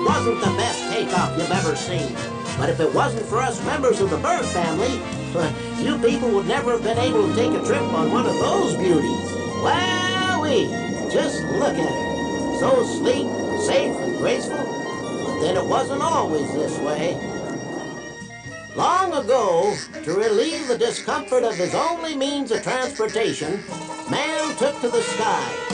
wasn't the best takeoff you've ever seen. But if it wasn't for us members of the bird family, you people would never have been able to take a trip on one of those beauties. Wowee! Just look at her. So sleek, safe, and graceful. But then it wasn't always this way. Long ago, to relieve the discomfort of his only means of transportation, man took to the sky.